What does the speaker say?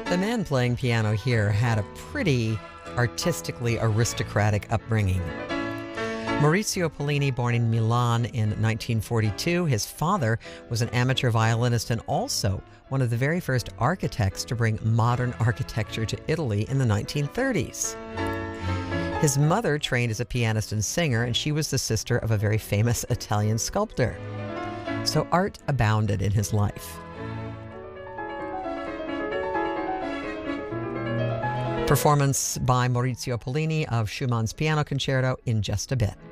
The man playing piano here had a pretty artistically aristocratic upbringing. Maurizio Pollini, born in Milan in 1942, his father was an amateur violinist and also one of the very first architects to bring modern architecture to Italy in the 1930s. His mother trained as a pianist and singer, and she was the sister of a very famous Italian sculptor. So art abounded in his life. Performance by Maurizio Pollini of Schumann's Piano Concerto in just a bit.